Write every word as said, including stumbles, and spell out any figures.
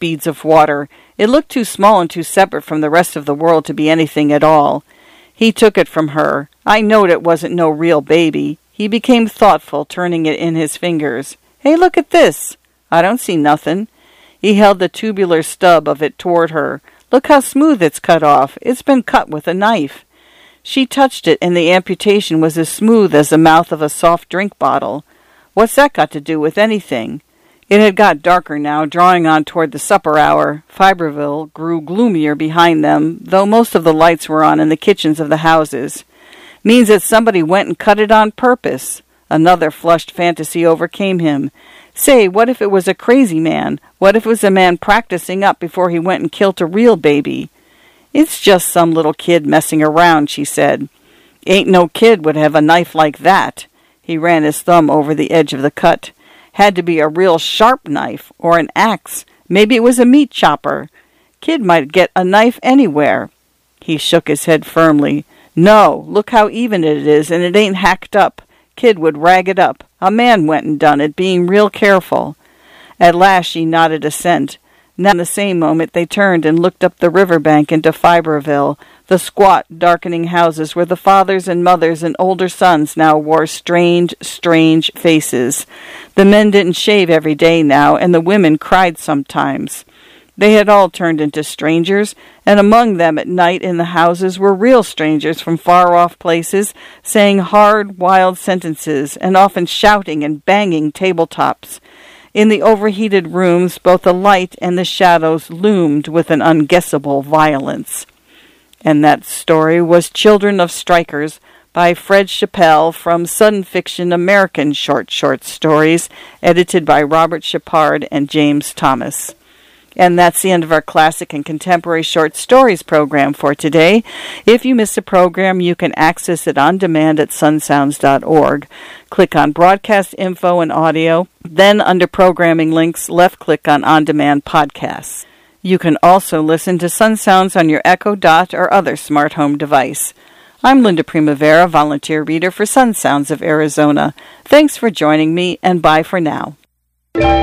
beads of water. It looked too small and too separate from the rest of the world to be anything at all. He took it from her. I knowed it wasn't no real baby. He became thoughtful, turning it in his fingers. Hey, look at this. I don't see nothin'. He held the tubular stub of it toward her. Look how smooth it's cut off. It's been cut with a knife. She touched it, and the amputation was as smooth as the mouth of a soft drink bottle. What's that got to do with anything? It had got darker now, drawing on toward the supper hour. Fibreville grew gloomier behind them, though most of the lights were on in the kitchens of the houses. Means that somebody went and cut it on purpose. Another flushed fantasy overcame him. Say, what if it was a crazy man? What if it was a man practicing up before he went and killed a real baby? It's just some little kid messing around, she said. Ain't no kid would have a knife like that. He ran his thumb over the edge of the cut. Had to be a real sharp knife, or an axe. Maybe it was a meat chopper. Kid might get a knife anywhere. He shook his head firmly. No, look how even it is, and it ain't hacked up. Kid would rag it up. A man went and done it, being real careful. At last she nodded assent. Now in the same moment they turned and looked up the river bank into Fibreville, the squat, darkening houses where the fathers and mothers and older sons now wore strange, strange faces. The men didn't shave every day now, and the women cried sometimes. They had all turned into strangers, and among them at night in the houses were real strangers from far-off places, saying hard, wild sentences, and often shouting and banging tabletops. In the overheated rooms, both the light and the shadows loomed with an unguessable violence. And that story was Children of Strikers by Fred Chappell from Sudden Fiction American Short Short Stories, edited by Robert Shepard and James Thomas. And that's the end of our classic and contemporary short stories program for today. If you missed a program, you can access it on demand at sun sounds dot org. Click on Broadcast Info and Audio. Then under Programming Links, left-click on On Demand Podcasts. You can also listen to Sun Sounds on your Echo Dot or other smart home device. I'm Linda Primavera, volunteer reader for Sun Sounds of Arizona. Thanks for joining me, and bye for now.